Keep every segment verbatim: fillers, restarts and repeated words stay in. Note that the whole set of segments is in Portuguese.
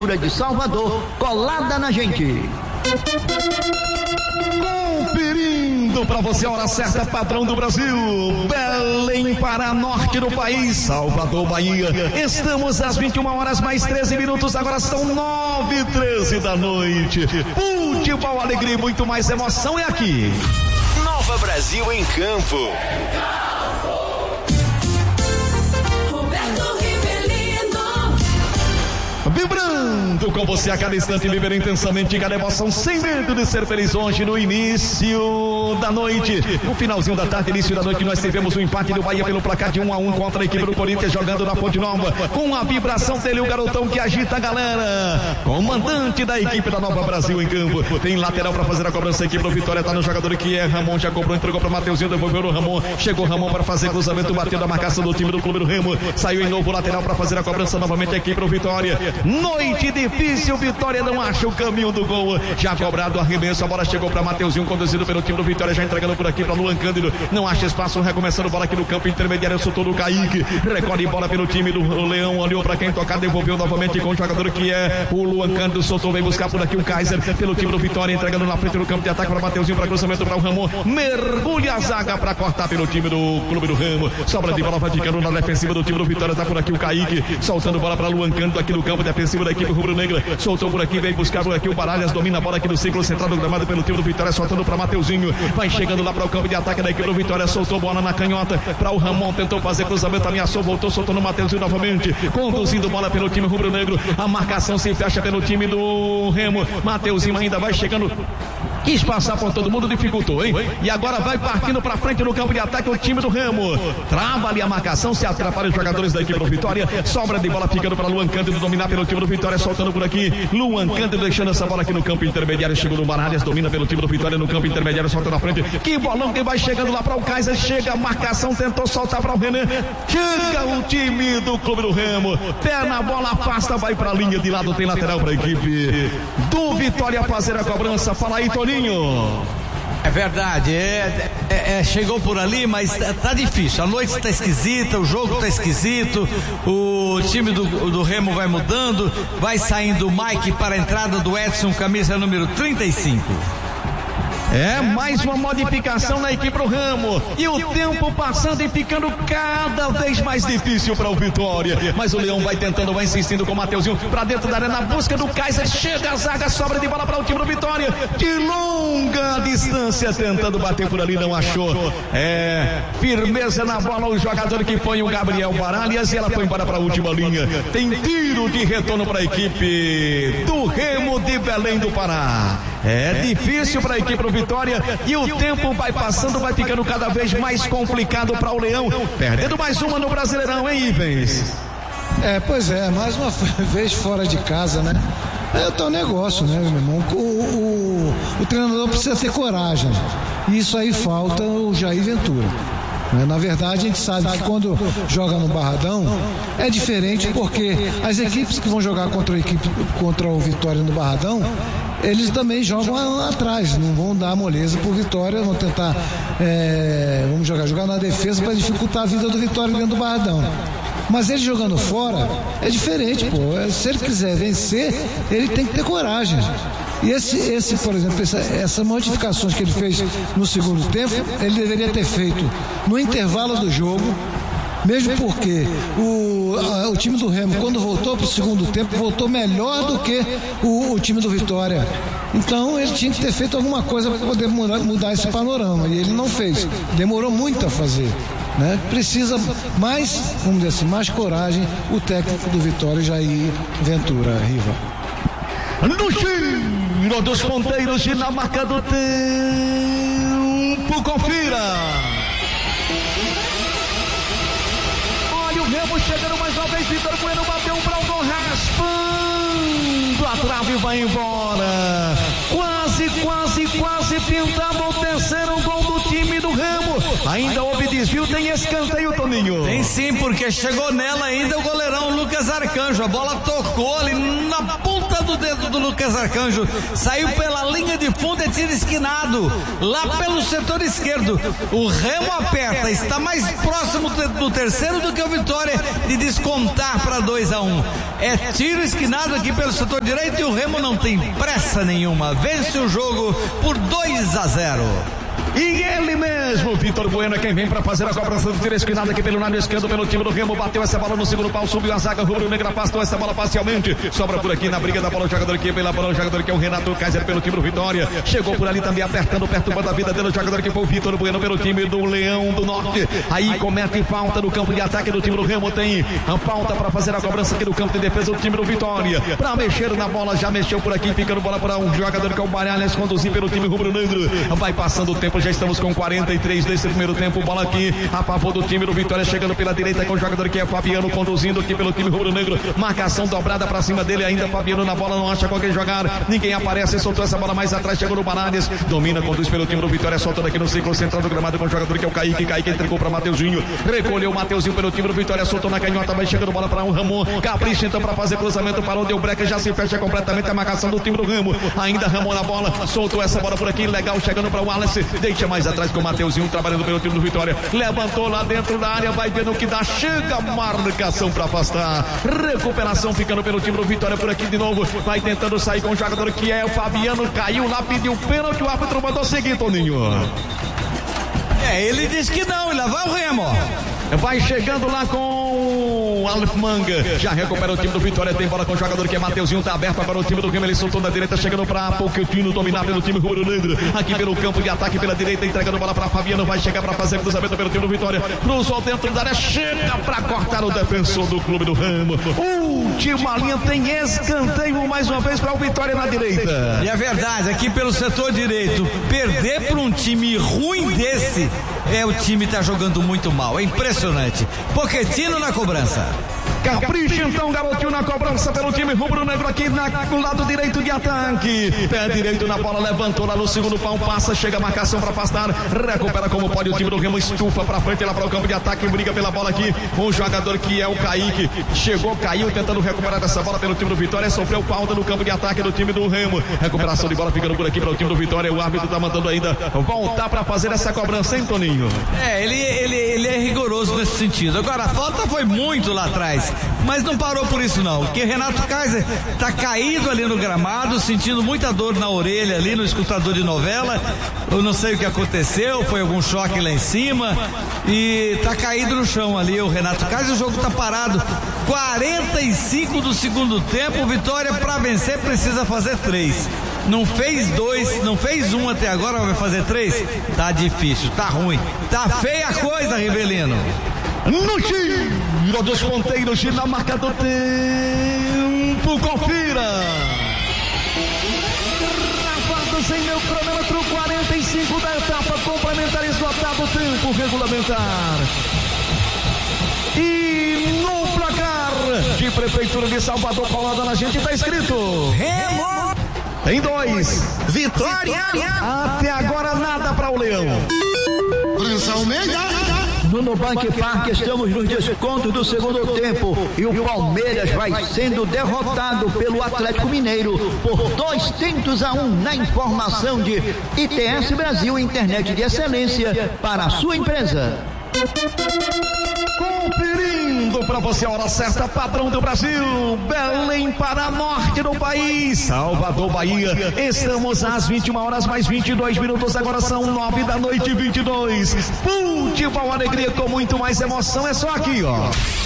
de Salvador, colada na gente. Conferindo para você a hora certa, padrão do Brasil, Belém, Pará, norte do país, Salvador, Bahia. Estamos às vinte e uma horas mais treze minutos, agora são nove e treze da noite. Futebol, alegria e muito mais emoção é aqui. Nova Brasil em campo. Vibrando com você a cada instante, viver intensamente cada emoção, sem medo de ser feliz. Hoje no início da noite, no finalzinho da tarde, início da noite, nós tivemos o um empate do Bahia pelo placar de um a um contra a equipe do Corinthians, jogando na Fonte Nova, com a vibração dele, o garotão que agita a galera, comandante da equipe da Nova Brasil em campo. Tem lateral para fazer a cobrança, a equipe do Vitória tá no jogador que é Ramon, já cobrou, entregou para Mateuzinho, devolveu o Ramon, chegou Ramon para fazer cruzamento, bateu da marcação do time do Clube do Remo, saiu em novo lateral para fazer a cobrança novamente a equipe do Vitória. Noite difícil, Vitória não acha o caminho do gol, já cobrado o arremesso, a bola chegou para Mateuzinho, conduzido pelo time do Vitória, já entregando por aqui para Luan Cândido, não acha espaço, recomeçando bola aqui no campo intermediário, soltou do Kaique, recolhe bola pelo time do Leão, olhou para quem tocar, devolveu novamente com o jogador que é o Luan Cândido, soltou, vem buscar por aqui o Kaiser, pelo time do Vitória, entregando na frente do campo de ataque para Mateuzinho, para cruzamento para o Ramon, mergulha a zaga para cortar pelo time do Clube do Remo, sobra de bola, vai ficando na defensiva do time do Vitória, tá por aqui o Kaique, soltando bola para Luan Cândido aqui no campo defensivo da equipe rubro-negra, soltou por aqui, vem buscar por aqui o Baralhas, domina a bola aqui no círculo central do gramado pelo time do Vitória, soltando para Mateuzinho, vai chegando lá para o campo de ataque da equipe do Vitória, soltou bola na canhota para o Ramon, tentou fazer cruzamento, ameaçou, voltou, soltou no Mateuzinho novamente, conduzindo bola pelo time rubro-negro, a marcação se fecha pelo time do Remo, Mateuzinho ainda vai chegando, quis passar por todo mundo, dificultou, hein? E agora vai partindo para frente no campo de ataque o time do Remo, trava ali a marcação, se atrapalha os jogadores da equipe do Vitória, sobra de bola ficando para Luan Cândido dominar pelo time do Vitória, soltando por aqui, Luan Cândido deixando essa bola aqui no campo intermediário, chegou no Baralhas, domina pelo time do Vitória no campo intermediário, solta na frente, que bolão que vai chegando lá para o Kaiser, chega a marcação, tentou soltar para o Renan, chega o time do Clube do Remo, pé na bola, afasta, vai para a linha de lado, tem lateral para a equipe do Vitória fazer a cobrança. Fala aí, Toninho. É verdade, é, é, é, chegou por ali, mas tá, tá difícil, a noite tá esquisita, o jogo tá esquisito, o time do, do Remo vai mudando, vai saindo o Mike para a entrada do Edson, camisa número trinta e cinco. É mais uma modificação na equipe do Remo, e o tempo passando e ficando cada vez mais difícil para o Vitória, mas o Leão vai tentando, vai insistindo com o Mateuzinho para dentro da área, na busca do Kaiser, chega a zaga, sobra de bola para o time do Vitória, de longa distância, tentando bater por ali, não achou, é, firmeza na bola, o jogador que põe o Gabriel Baralhas, e ela foi embora para a última linha, tem tiro de retorno para a equipe do Remo de Belém do Pará. É difícil para a equipe do Vitória, e o tempo vai passando, vai ficando cada vez mais complicado para o Leão, perdendo mais uma no Brasileirão, hein, Ivens? É, pois é, mais uma vez fora de casa, né? É o teu negócio, né, meu irmão? O, o, o treinador precisa ter coragem, e isso aí falta o Jair Ventura. Na verdade, a gente sabe que quando joga no Barradão é diferente, porque as equipes que vão jogar contra a equipe, contra o Vitória no Barradão, eles também jogam lá atrás, não vão dar moleza pro Vitória, vão tentar é, vamos jogar, jogar na defesa para dificultar a vida do Vitória dentro do Barradão. Mas ele jogando fora é diferente, pô. Se ele quiser vencer, ele tem que ter coragem. E esse, esse por exemplo, essa, essa modificações que ele fez no segundo tempo, ele deveria ter feito no intervalo do jogo, mesmo porque o, a, o time do Remo, quando voltou para o segundo tempo, voltou melhor do que o, o time do Vitória. Então ele tinha que ter feito alguma coisa para poder mudar, mudar esse panorama, e ele não fez, demorou muito a fazer, né? Precisa mais, vamos dizer assim, mais coragem o técnico do Vitória, Jair Ventura, Riva. No giro dos ponteiros e na marca do tempo, confira. Olha o Remo chegando mais uma vez, Vitor Bueno bateu um para o gol, raspando a trave e vai embora. Quase, quase, quase pintava o terceiro gol do time do Remo. Ainda houve desvio, tem escanteio, Toninho. Tem sim, porque chegou nela ainda o goleirão Lucas Arcanjo. A bola tocou ali na ponta do dedo do Lucas Arcanjo, saiu pela linha de fundo, é tiro esquinado, lá pelo setor esquerdo. O Remo aperta, está mais próximo do terceiro do que o Vitória de descontar para dois a um. É tiro esquinado aqui pelo setor direito e o Remo não tem pressa nenhuma, vence o jogo por dois a zero. E ele mesmo, Vitor Bueno, é quem vem para fazer a cobrança do tiro esquinado aqui pelo lado esquerdo, pelo time do Remo, bateu essa bola no segundo pau, subiu a zaga, rubro-negra afastou essa bola parcialmente, sobra por aqui na briga da bola o jogador aqui, pela bola o jogador que é o Renato Kaiser pelo time do Vitória, chegou por ali também apertando, perturbando a vida dele, o jogador que foi o Vitor Bueno pelo time do Leão do Norte, aí comete falta no campo de ataque do time do Remo, tem a falta para fazer a cobrança aqui no campo de defesa do time do Vitória, para mexer na bola, já mexeu por aqui, ficando bola para um jogador que é o Baralhas, conduzir pelo time rubro-negro, vai passando o tempo, já estamos com quarenta e três desse primeiro tempo, bola aqui a favor do time do Vitória, chegando pela direita com o jogador que é Fabiano, conduzindo aqui pelo time rubro-negro, marcação dobrada pra cima dele, ainda Fabiano na bola, não acha com quem jogar, ninguém aparece, soltou essa bola mais atrás, chegou no Baralhas, domina, conduz pelo time do Vitória, soltando aqui no círculo central do gramado com o jogador que é o Kaique, Kaique entregou pra Mateuzinho, recolheu o Mateuzinho pelo time do Vitória, soltou na canhota, vai chegando bola pra um Ramon, capricha então pra fazer cruzamento, parou, deu breca, já se fecha completamente a marcação do time do Remo, ainda Ramon na bola, soltou essa bola por aqui, legal, chegando pra Wallace, deixa mais atrás com o Mateuzinho, trabalhando pelo time do Vitória, levantou lá dentro da área, vai vendo o que dá, chega a marcação para afastar, recuperação ficando pelo time do Vitória por aqui de novo, vai tentando sair com o jogador que é o Fabiano, caiu lá, pediu pênalti, o árbitro mandou seguir, Toninho. É, ele disse que não, e lá vai o Remo. Vai chegando lá com o Aleph Manga, já recupera o time do Vitória, tem bola com o jogador que é Mateuzinho, tá aberto agora o time do Remo, ele soltou na direita, chegando pra Pouquinho, dominar pelo time rubro-negro, aqui pelo campo de ataque pela direita, entregando bola pra Fabiano, vai chegar pra fazer cruzamento pelo time do Vitória, cruzou dentro da área, chega pra cortar o defensor do clube do Remo, última linha, tem escanteio mais uma vez pra o Vitória na direita. E a verdade, aqui pelo setor direito, perder pra um time ruim desse, é o time tá jogando muito mal, é impressionante. Pochettino na cobrança. Capricha então, garotinho, na cobrança pelo time rubro-negro aqui na, no lado direito de ataque. Pé direito na bola, levantou lá no segundo pau, passa, chega a marcação para afastar, recupera como pode o time do Remo, estufa para frente lá para o campo de ataque, briga pela bola aqui. Um jogador que é o Kaique, chegou, caiu, tentando recuperar essa bola pelo time do Vitória, sofreu falta no campo de ataque do time do Remo. Recuperação de bola ficando por aqui para o time do Vitória, o árbitro tá mandando ainda voltar para fazer essa cobrança, hein, Toninho? É, ele, ele, ele é rigoroso nesse sentido. Agora, a falta foi muito lá atrás, mas não parou por isso não, porque Renato Kaiser tá caído ali no gramado, sentindo muita dor na orelha ali no escutador de novela, eu não sei o que aconteceu, foi algum choque lá em cima e tá caído no chão ali o Renato Kaiser, o jogo tá parado, quarenta e cinco do segundo tempo, Vitória para vencer precisa fazer três, não fez dois, não fez um até agora, vai fazer três, tá difícil, tá ruim, tá feia a coisa, Rivelino. No giro dos ponteiros, na marca do tempo, confira. Travados em meu cronômetro, quarenta e cinco da etapa complementar, esgotado o tempo regulamentar. E no placar de Prefeitura de Salvador, colada na gente, tá escrito Remo em dois, Vitória. Até agora nada para o Leão. França Almeida. No Nubank Park estamos nos descontos do segundo tempo e o Palmeiras vai sendo derrotado pelo Atlético Mineiro por dois tentos a um na informação de I T S Brasil, internet de excelência para a sua empresa. Conferindo para você a hora certa, padrão do Brasil, Belém para norte do país, Salvador, Bahia, estamos às vinte e uma horas mais vinte e dois minutos, agora são nove da noite e vinte e dois, futebol, alegria com muito mais emoção, é só aqui, ó.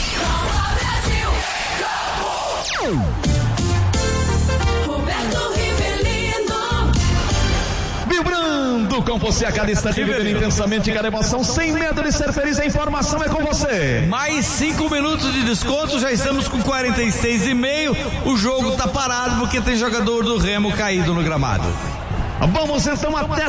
Vibrando com você a cada instante, vivendo intensamente cada emoção, sem medo de ser feliz, a informação é com você. Mais cinco minutos de desconto, já estamos com quarenta e seis e meio, o jogo tá parado porque tem jogador do Remo caído no gramado. Vamos então até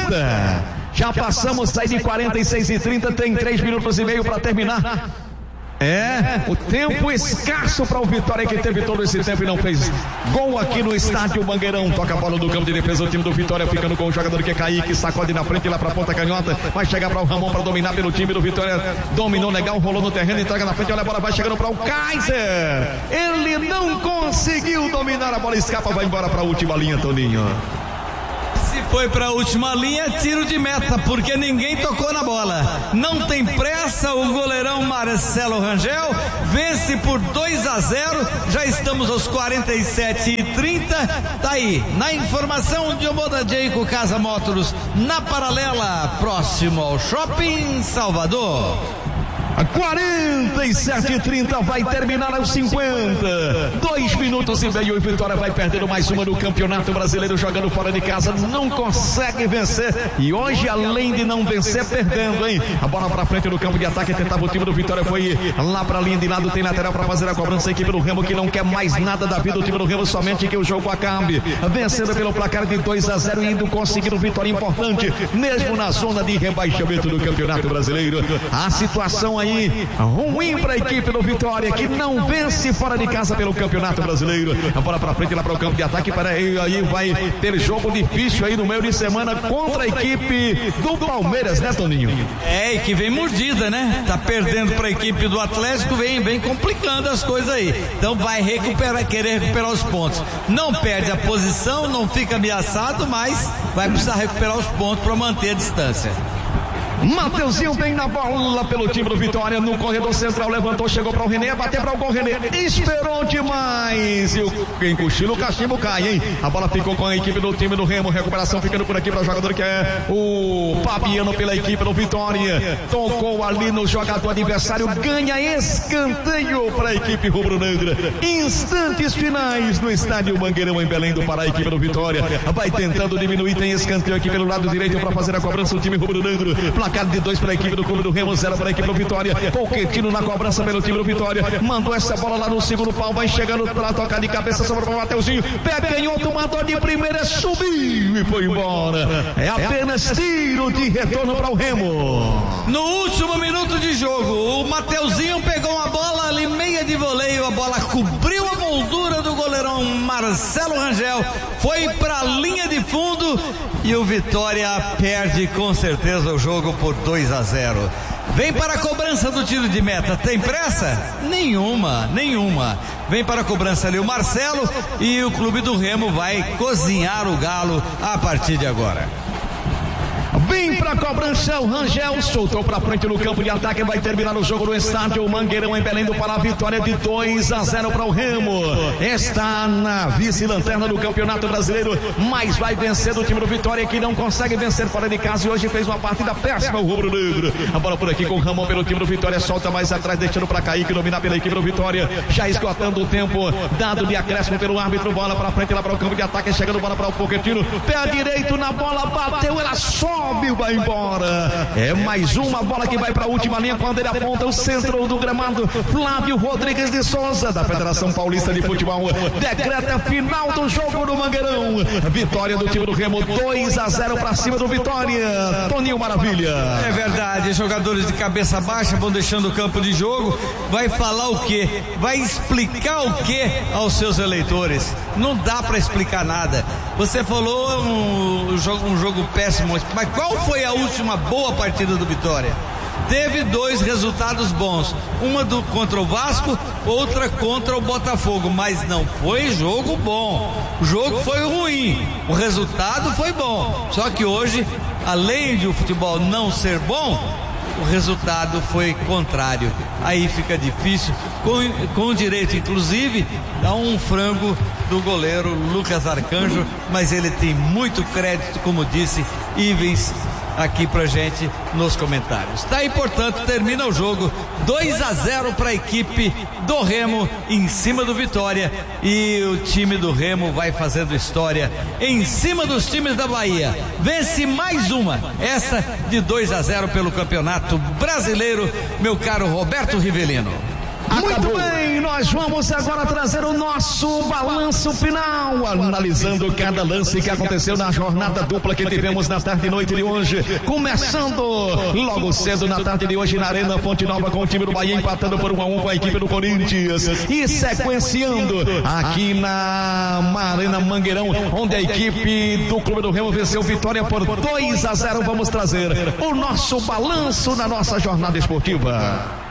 cinquenta, já passamos aí de quarenta e seis e trinta, tem três minutos e meio para terminar. É, o tempo escasso para o Vitória, que teve todo esse tempo e não fez gol aqui no estádio Mangueirão. Toca a bola do campo de defesa, o time do Vitória ficando com o jogador que é Kaique, sacode na frente lá para a ponta canhota, vai chegar para o Ramon para dominar pelo time do Vitória, dominou legal, rolou no terreno, entrega na frente, olha a bola, vai chegando para o Kaiser, ele não conseguiu dominar, a bola escapa, vai embora para a última linha, Toninho. Se foi para a última linha, tiro de meta, porque ninguém tocou na bola. Não tem pressa, o goleirão Marcelo Rangel vence por dois a zero. Já estamos aos quarenta e sete e trinta. Tá aí, na informação de Omoda Jeico Casa Motors, na Paralela, próximo ao Shopping Salvador. quarenta e sete e trinta, vai terminar aos cinquenta. Dois minutos e meio e Vitória vai perdendo mais uma no Campeonato Brasileiro, jogando fora de casa, não consegue vencer. E hoje, além de não vencer, perdendo, hein? A bola pra frente no campo de ataque, tentava o time do Vitória, foi lá pra linha de lado, tem lateral pra fazer a cobrança. A equipe do Remo que não quer mais nada da vida, o time do Remo somente que o jogo acabe. Vencendo pelo placar de dois a zero, indo conseguir um vitória importante, mesmo na zona de rebaixamento do Campeonato Brasileiro. A situação aí ruim para a equipe do Vitória, que não vence fora de casa pelo Campeonato Brasileiro. A bola para frente lá para o campo de ataque, para aí, aí vai ter jogo difícil aí no meio de semana contra a equipe do Palmeiras, né, Toninho? É, e que vem mordida, né? Tá perdendo para a equipe do Atlético, vem, vem complicando as coisas aí. Então vai recuperar, querer recuperar os pontos. Não perde a posição, não fica ameaçado, mas vai precisar recuperar os pontos para manter a distância. Mateuzinho vem na bola pelo time do Vitória, no corredor central, levantou, chegou para o René, bateu para o gol, René esperou demais, e o quem cochila, o cachimbo cai, hein? A bola ficou com a equipe do time do Remo, recuperação ficando por aqui para o jogador que é o Fabiano pela equipe do Vitória, tocou ali no jogador adversário, ganha escanteio para a equipe rubro-negra. Instantes finais no estádio Mangueirão em Belém do Pará, a equipe do Vitória vai tentando diminuir, tem escanteio aqui pelo lado direito para fazer a cobrança, o time rubro-negro. Placar de dois para a equipe do clube do Remo, zero para a equipe do Vitória. Pouquetino na cobrança pelo time do Vitória. Mandou essa bola lá no segundo pau, vai chegando para tocar de cabeça sobre o Mateuzinho. Pega canhoto, mandou de primeira, subiu e foi embora. É apenas tiro de retorno para o Remo. No último minuto de jogo, o Mateuzinho pegou uma bola ali, meia de voleio, a bola cobriu a moldura do goleirão Marcelo Rangel, foi para a linha de fundo e o Vitória perde com certeza o jogo por dois a zero. Vem para a cobrança do tiro de meta. Tem pressa? Nenhuma, nenhuma. Vem para a cobrança ali o Marcelo e o clube do Remo vai cozinhar o galo a partir de agora. Vem pra cobrança o Rangel, soltou pra frente no campo de ataque, vai terminar o jogo no estádio Mangueirão em Belém do Pará, vitória de dois a zero para o Remo. Está na vice-lanterna do Campeonato Brasileiro, mas vai vencer o time do Vitória, que não consegue vencer fora de casa e hoje fez uma partida péssima o rubro-negro. A bola por aqui com o Ramon pelo time do Vitória, solta mais atrás, deixando pra Kaique dominar pela equipe do Vitória, já esgotando o tempo dado de acréscimo pelo árbitro, bola pra frente lá para o campo de ataque, chegando bola para o Pouquetino, pé direito na bola, bateu, ela sobe, vai embora. É mais uma bola que vai para a última linha quando ele aponta o centro do gramado. Flávio Rodrigues de Souza, da Federação Paulista de Futebol, decreta final do jogo no Mangueirão. Vitória do time do Remo, dois a zero para cima do Vitória. Toninho Maravilha. É verdade, jogadores de cabeça baixa vão deixando o campo de jogo. Vai falar o quê? Vai explicar o quê aos seus eleitores? Não dá para explicar nada. Você falou um jogo, um jogo péssimo, mas qual foi a última boa partida do Vitória? Teve dois resultados bons, uma do, contra o Vasco, outra contra o Botafogo, mas não foi jogo bom, o jogo foi ruim, o resultado foi bom, só que hoje, além de o futebol não ser bom, o resultado foi contrário, aí fica difícil, com, com direito inclusive a um frango do goleiro Lucas Arcanjo, mas ele tem muito crédito, como disse Ivens aqui pra gente nos comentários. Tá aí, portanto, termina o jogo dois a zero para a equipe do Remo em cima do Vitória, e o time do Remo vai fazendo história em cima dos times da Bahia. Vence mais uma, essa de dois a zero pelo Campeonato Brasileiro, meu caro Roberto Rivelino. Muito bem, nós vamos agora trazer o nosso balanço final, analisando cada lance que aconteceu na jornada dupla que tivemos na tarde e noite de hoje, começando logo cedo na tarde de hoje na Arena Fonte Nova com o time do Bahia empatando por um a um com a equipe do Corinthians e sequenciando aqui na Arena Mangueirão, onde a equipe do Clube do Remo venceu Vitória por dois a zero. Vamos trazer o nosso balanço na nossa jornada esportiva.